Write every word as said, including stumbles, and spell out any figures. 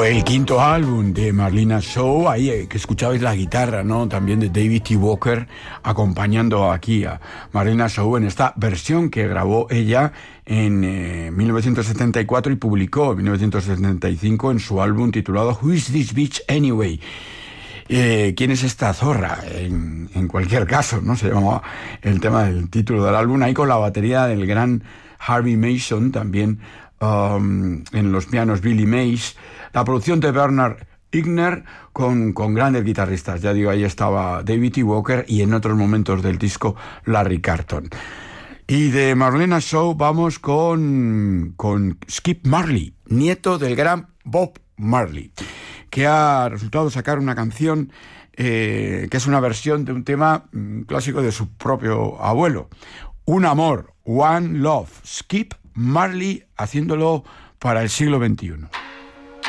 Fue el quinto álbum de Marlena Shaw, ahí que escuchabais la guitarra, ¿no? También de David T. Walker, acompañando aquí a Marlena Shaw en esta versión que grabó ella en eh, mil novecientos setenta y cuatro y publicó en mil novecientos setenta y cinco en su álbum titulado Who is this bitch anyway? Eh, ¿Quién es esta zorra? En, en cualquier caso, ¿no? Se llamaba el tema del título del álbum, ahí con la batería del gran Harvey Mason, también um, en los pianos Billy Mays, la producción de Bernard Igner con, con grandes guitarristas. Ya digo, ahí estaba David T. Walker y en otros momentos del disco Larry Carlton. Y de Marlena Shaw vamos con, con Skip Marley, nieto del gran Bob Marley, que ha resultado sacar una canción eh, que es una versión de un tema um, clásico de su propio abuelo. Un amor, One Love, Skip Marley haciéndolo para el siglo veintiuno.